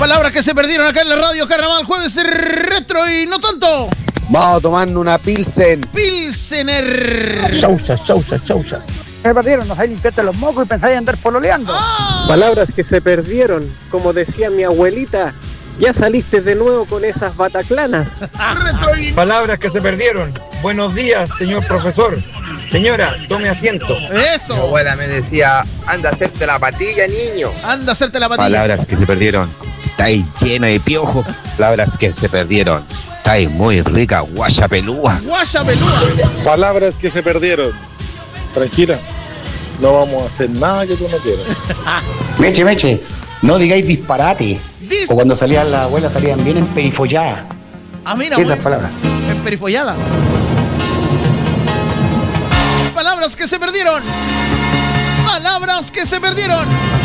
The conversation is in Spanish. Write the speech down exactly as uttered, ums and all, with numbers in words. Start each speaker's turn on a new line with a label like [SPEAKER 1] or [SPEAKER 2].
[SPEAKER 1] Palabras que se perdieron acá en la radio Carnaval, jueves retro y no tanto.
[SPEAKER 2] Vamos tomando una Pilsen.
[SPEAKER 1] Pilsener.
[SPEAKER 3] Chaucha, chaucha, chaucha.
[SPEAKER 2] Se perdieron, no sabéis limpiarte los mocos y pensáis andar pololeando.
[SPEAKER 1] Ah.
[SPEAKER 4] Palabras que se perdieron, como decía mi abuelita, ya saliste de nuevo con esas bataclanas.
[SPEAKER 5] Palabras que se perdieron. Buenos días, señor profesor. Señora, tome asiento.
[SPEAKER 1] Eso.
[SPEAKER 6] Mi abuela me decía, anda a hacerte la patilla, niño.
[SPEAKER 1] Anda a hacerte la patilla.
[SPEAKER 7] Palabras que se perdieron. Estáis llena de piojos. Palabras que se perdieron. Estáis muy rica, guaya pelúa.
[SPEAKER 1] Guaya pelúa.
[SPEAKER 8] Palabras que se perdieron. Tranquila, no vamos a hacer nada que tú no quieras.
[SPEAKER 3] Meche, meche, no digáis disparate.
[SPEAKER 1] Dis-
[SPEAKER 3] O cuando salían las abuelas salían bien emperifolladas.
[SPEAKER 1] Ah, mira,
[SPEAKER 3] Esas
[SPEAKER 1] muy-
[SPEAKER 3] palabras.
[SPEAKER 1] Emperifollada. Palabras que se perdieron. Palabras que se perdieron.